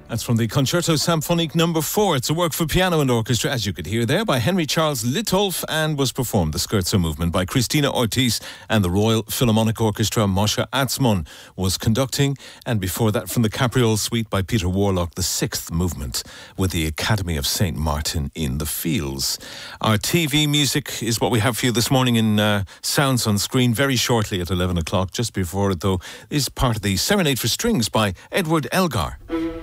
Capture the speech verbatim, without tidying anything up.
That's from the Concerto Symphonique number four. It's a work for piano and orchestra, as you could hear there, by Henry Charles Litolf, and was performed, the Scherzo movement, by Christina Ortiz, and the Royal Philharmonic Orchestra. Moshe Atzmon was conducting, and before that from the Capriole Suite by Peter Warlock, the sixth movement, with the Academy of Saint Martin in the Fields. Our T V music is what we have for you this morning in uh, Sounds on Screen. Very shortly at eleven o'clock, just before it though, is part of the Serenade for Strings by Edward Elgar.